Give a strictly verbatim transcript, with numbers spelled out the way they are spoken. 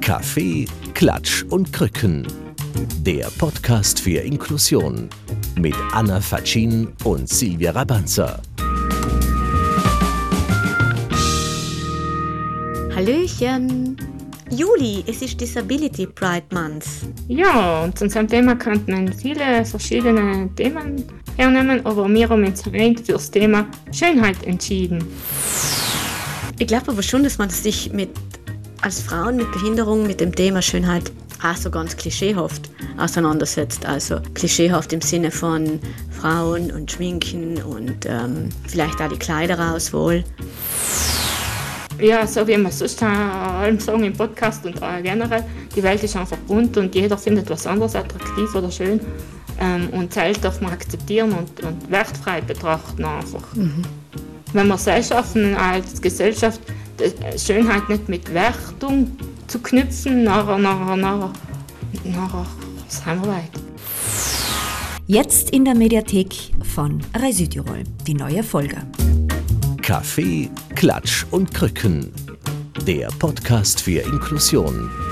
Kaffee, Klatsch und Krücken. Der Podcast für Inklusion mit Anna Fatschin und Silvia Rabanza. Hallöchen! Juli, es ist Disability Pride Month. Ja, und zu unserem Thema könnte man viele verschiedene Themen hernehmen, aber wir haben uns rein für das Thema Schönheit entschieden. Ich glaube aber schon, dass man sich mit, als Frauen mit Behinderung mit dem Thema Schönheit auch so ganz klischeehaft auseinandersetzt. Also klischeehaft im Sinne von Frauen und Schminken und ähm, vielleicht auch die Kleiderauswahl. Ja, so wie wir sonst allem sagen im Podcast und auch generell, die Welt ist einfach bunt und jeder findet was anderes attraktiv oder schön. Ähm, und das darf man akzeptieren und, und wertfrei betrachten einfach. Mhm. Wenn wir es schaffen, als Gesellschaft die Schönheit nicht mit Wertung zu knüpfen, nachher, nachher, nachher, nachher sind wir weit. Jetzt in der Mediathek von Rai Südtirol, die neue Folge. Kaffee, Klatsch und Krücken. Der Podcast für Inklusion